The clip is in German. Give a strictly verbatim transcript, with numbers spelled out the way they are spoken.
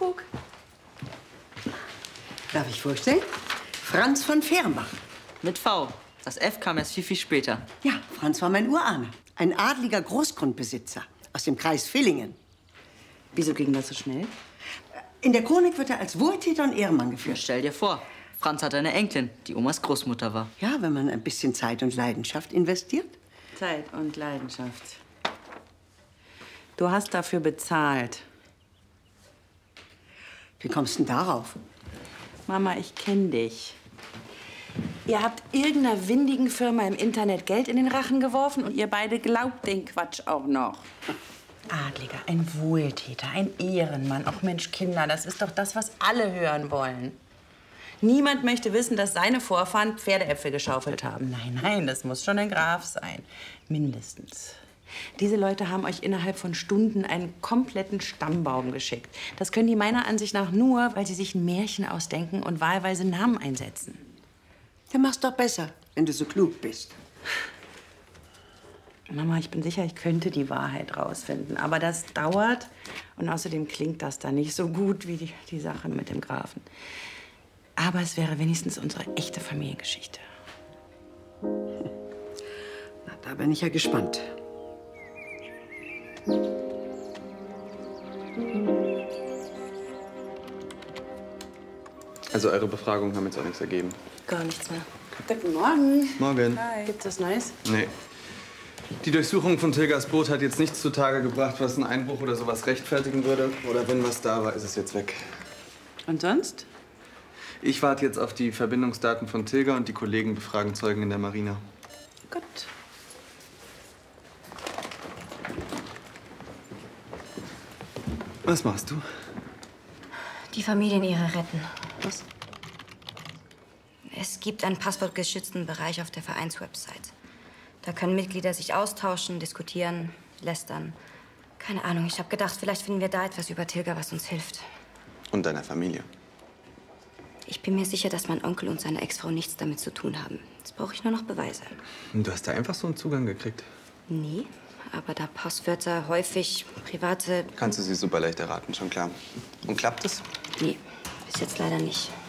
Kuckuck. Darf ich vorstellen? Franz von Fehrenbach. Mit V. Das F kam erst viel, viel später. Ja, Franz war mein Urahne. Ein adliger Großgrundbesitzer aus dem Kreis Villingen. Wieso ging das so schnell? In der Chronik wird er als Wohltäter und Ehrenmann geführt. Stell dir vor, Franz hatte eine Enkelin, die Omas Großmutter war. Ja, wenn man ein bisschen Zeit und Leidenschaft investiert. Zeit und Leidenschaft. Du hast dafür bezahlt. Wie kommst du denn darauf? Mama, ich kenne dich. Ihr habt irgendeiner windigen Firma im Internet Geld in den Rachen geworfen und ihr beide glaubt den Quatsch auch noch. Adliger, ein Wohltäter, ein Ehrenmann. Ach Mensch, Kinder, das ist doch das, was alle hören wollen. Niemand möchte wissen, dass seine Vorfahren Pferdeäpfel geschaufelt haben. Nein, nein, das muss schon ein Graf sein. Mindestens. Diese Leute haben euch innerhalb von Stunden einen kompletten Stammbaum geschickt. Das können die meiner Ansicht nach nur, weil sie sich ein Märchen ausdenken und wahlweise Namen einsetzen. Dann mach's doch besser, wenn du so klug bist. Mama, ich bin sicher, ich könnte die Wahrheit rausfinden. Aber das dauert. Und außerdem klingt das da nicht so gut wie die, die Sache mit dem Grafen. Aber es wäre wenigstens unsere echte Familiengeschichte. Na, da bin ich ja gespannt. Also eure Befragungen haben jetzt auch nichts ergeben. Gar nichts mehr. Guten Morgen. Morgen. Hi. Gibt's was Neues? Nee. Die Durchsuchung von Tilgers Boot hat jetzt nichts zutage gebracht, was einen Einbruch oder sowas rechtfertigen würde. Oder wenn was da war, ist es jetzt weg. Und sonst? Ich warte jetzt auf die Verbindungsdaten von Tilger und die Kollegen befragen Zeugen in der Marina. Gut. Was machst du? Die Familienehre retten. Was? Es gibt einen passwortgeschützten Bereich auf der Vereinswebsite. Da können Mitglieder sich austauschen, diskutieren, lästern. Keine Ahnung, ich habe gedacht, vielleicht finden wir da etwas über Tilger, was uns hilft. Und deiner Familie. Ich bin mir sicher, dass mein Onkel und seine Ex-Frau nichts damit zu tun haben. Jetzt brauche ich nur noch Beweise. Und du hast da einfach so einen Zugang gekriegt? Nee, aber da Passwörter häufig private... Kannst du sie super leicht erraten, schon klar. Und klappt es? Nee, bis jetzt leider nicht.